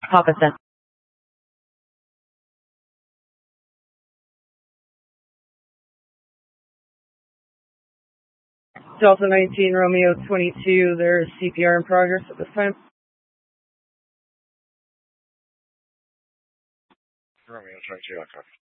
Papa sent. Delta 19, Romeo 22, there's CPR in progress at this time. Romeo 22, I copy.